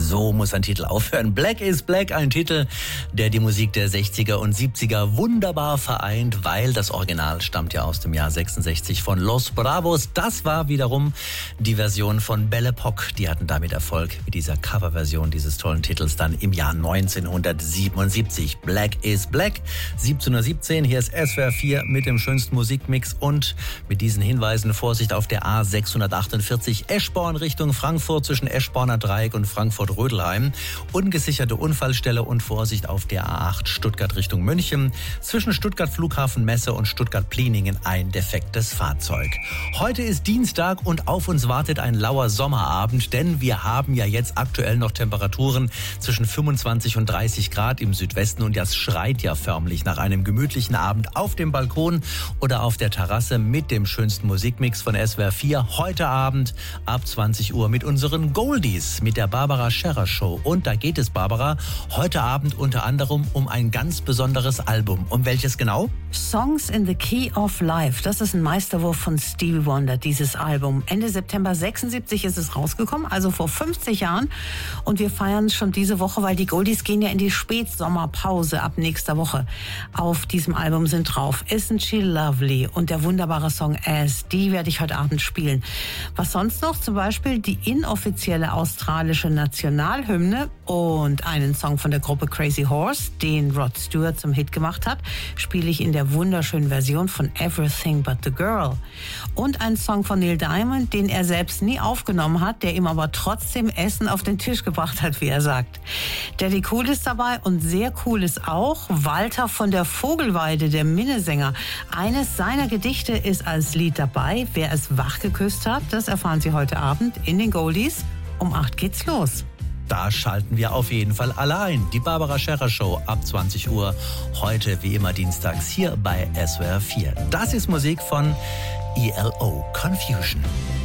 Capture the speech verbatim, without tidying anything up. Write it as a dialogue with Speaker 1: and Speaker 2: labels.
Speaker 1: So muss ein Titel aufhören. Black is Black, ein Titel, der die Musik der sechziger und siebziger wunderbar vereint, weil das Original stammt ja aus dem Jahr sechsundsechzig von Los Bravos. Das war wiederum die Version von Belle Epoque. Die hatten damit Erfolg mit dieser Coverversion dieses tollen Titels dann im Jahr neunzehnhundertsiebenundsiebzig. Black is Black, siebzehn Uhr siebzehn. Hier ist S W R vier mit dem schönsten Musikmix und mit diesen Hinweisen: Vorsicht auf der A sechshundertachtundvierzig Eschborn Richtung Frankfurt zwischen Eschborner Dreieck und Frankfurt-Rödelheim. Ungesicherte Unfallstelle und Vorsicht auf der A acht Stuttgart Richtung München. Zwischen Stuttgart Flughafen Messe und Stuttgart Pliningen ein defektes Fahrzeug. Heute ist Dienstag und auf uns wartet ein lauer Sommerabend, denn wir haben ja jetzt aktuell noch Temperaturen zwischen fünfundzwanzig und dreißig Grad im Südwesten und das schreit ja förmlich nach einem gemütlichen Abend auf dem Balkon oder auf der Terrasse mit dem schönsten Musikmix von S W R vier. Heute Abend ab zwanzig Uhr mit unseren Goldies, mit der Barbara Scherrer Show. Und da geht es, Barbara, heute Abend unter anderem um ein ganz besonderes Album. Um welches genau?
Speaker 2: Songs in the Key of Life. Das ist ein Meisterwurf von Stevie Wonder, dieses Album. Ende September sechsundsiebzig ist es rausgekommen, also vor fünfzig Jahren. Und wir feiern es schon diese Woche, weil die Goldies gehen ja in die Spätsommerpause ab nächster Woche. Auf diesem Album sind drauf Isn't She Lovely und der wunderbare Song As. Die werde ich heute Abend spielen. Was sonst noch? Zum Beispiel die inoffizielle australische Nationalhymne und einen Song von der Gruppe Crazy Horse, den Rod Stewart zum Hit gemacht hat, spiele ich in der wunderschönen Version von Everything But the Girl. Und einen Song von Neil Diamond, den er selbst nie aufgenommen hat, der ihm aber trotzdem Essen auf den Tisch gebracht hat, wie er sagt. Daddy Cool ist dabei und sehr cool ist auch Walter von der Vogelweide, der Minnesänger. Eines seiner Gedichte ist als Lied dabei. Wer es wach geküsst hat, das erfahren Sie heute Abend in den Goldies. Um acht geht's los.
Speaker 1: Da schalten wir auf jeden Fall alle ein. Die Barbara Scherrer Show ab zwanzig Uhr. Heute wie immer dienstags hier bei S W R vier. Das ist Musik von E L O, Confusion.